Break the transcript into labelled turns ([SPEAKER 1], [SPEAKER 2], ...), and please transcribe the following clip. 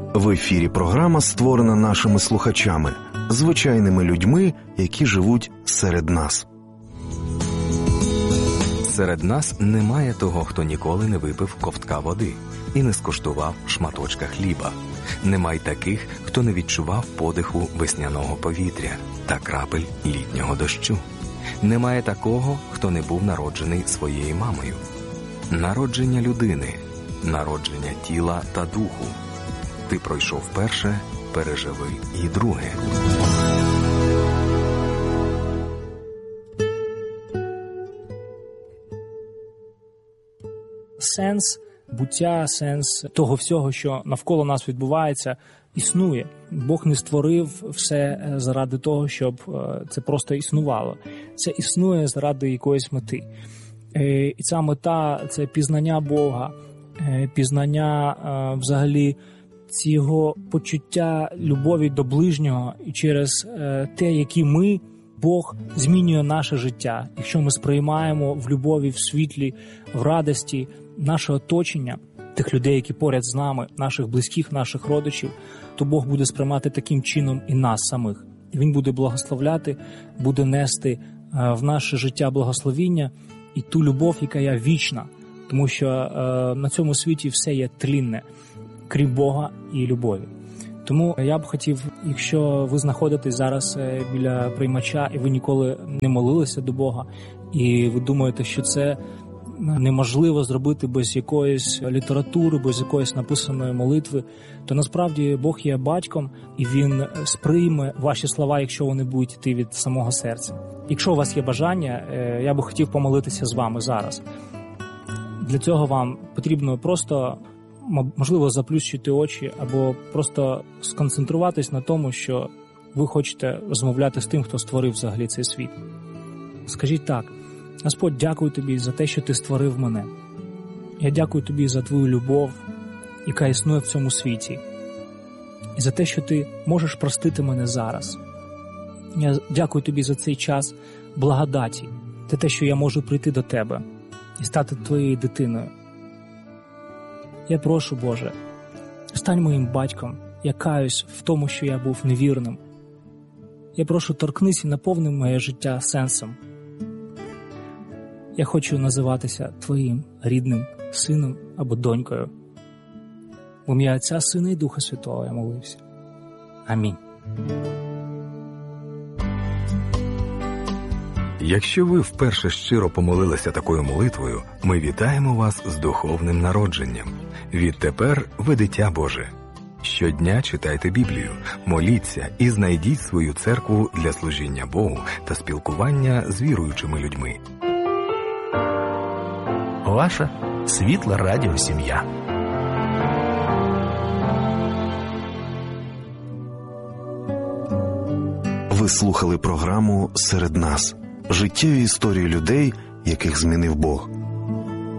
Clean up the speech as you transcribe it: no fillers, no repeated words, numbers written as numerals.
[SPEAKER 1] В ефірі програма створена нашими слухачами, звичайними людьми, які живуть серед нас.
[SPEAKER 2] Серед нас немає того, хто ніколи не випив ковтка води і не скуштував шматочка хліба. Немає таких, хто не відчував подиху весняного повітря та крапель літнього дощу. Немає такого, хто не був народжений своєю мамою. Народження людини, народження тіла та духу. Ти пройшов перше, переживи і друге.
[SPEAKER 3] Сенс буття, сенс того всього, що навколо нас відбувається, існує. Бог не створив все заради того, щоб це просто існувало. Це існує заради якоїсь мети. І ця мета – це пізнання Бога, пізнання взагалі цього почуття любові до ближнього, і через те, які ми, Бог змінює наше життя. Якщо ми сприймаємо в любові, в світлі, в радості наше оточення, тих людей, які поряд з нами, наших близьких, наших родичів, то Бог буде сприймати таким чином і нас самих. Він буде благословляти, буде нести в наше життя благословіння і ту любов, яка є вічна. Тому що на цьому світі все є тлінне, крім Бога і любові. Тому я б хотів, якщо ви знаходитесь зараз біля приймача і ви ніколи не молилися до Бога, і ви думаєте, що це неможливо зробити без якоїсь літератури, без якоїсь написаної молитви, то насправді Бог є батьком, і Він сприйме ваші слова, якщо вони будуть йти від самого серця. Якщо у вас є бажання, я би хотів помолитися з вами зараз. Для цього вам потрібно просто, можливо, заплющити очі або просто сконцентруватись на тому, що ви хочете розмовляти з тим, хто створив взагалі цей світ. Скажіть так: Господь, дякую Тобі за те, що Ти створив мене. Я дякую Тобі за Твою любов, яка існує в цьому світі. І за те, що Ти можеш простити мене зараз. Я дякую Тобі за цей час благодаті, за те, що я можу прийти до Тебе і стати Твоєю дитиною. Я прошу, Боже, стань моїм батьком, я каюсь в тому, що я був невірним. Я прошу, торкнись і наповни моє життя сенсом. Я хочу називатися Твоїм рідним сином або донькою. В ім'я Отця, Сина і Духа Святого я молився. Амінь.
[SPEAKER 2] Якщо ви вперше щиро помолилися такою молитвою, ми вітаємо вас з духовним народженням. Відтепер ви дитя Боже. Щодня читайте Біблію, моліться і знайдіть свою церкву для служіння Богу та спілкування з віруючими людьми.
[SPEAKER 4] Ваша світла радіосім'я.
[SPEAKER 1] Ви слухали програму «Серед нас» – життєві історії людей, яких змінив Бог.